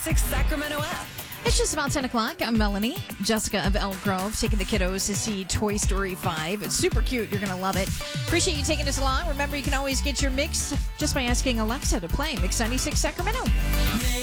Mix96 Sacramento app. It's just about 10 o'clock. I'm Melanie, Jessica of Elk Grove, taking the kiddos to see Toy Story 5. It's super cute. You're going to love it. Appreciate you taking us along. Remember, you can always get your mix just by asking Alexa to play Mix 96 Sacramento.